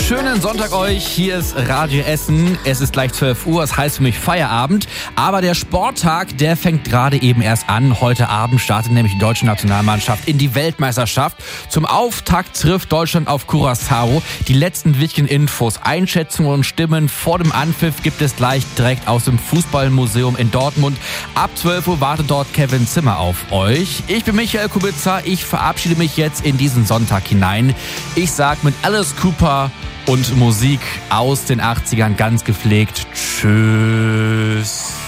Schönen Sonntag euch, hier ist Radio Essen. Es ist gleich 12 Uhr, das heißt für mich Feierabend. Aber der Sporttag, der fängt gerade eben erst an. Heute Abend startet nämlich die deutsche Nationalmannschaft in die Weltmeisterschaft. Zum Auftakt trifft Deutschland auf Curaçao. Die letzten wichtigen Infos, Einschätzungen und Stimmen vor dem Anpfiff gibt es gleich direkt aus dem Fußballmuseum in Dortmund. Ab 12 Uhr wartet dort Kevin Zimmer auf euch. Ich bin Michael Kubica, ich verabschiede mich jetzt in diesen Sonntag hinein. Ich sag mit Alice Cooper und Musik aus den 80ern ganz gepflegt. Tschüss.